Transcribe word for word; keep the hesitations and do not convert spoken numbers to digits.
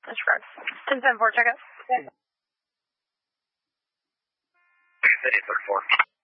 Disregard. ten seven four, check out. City thirty four.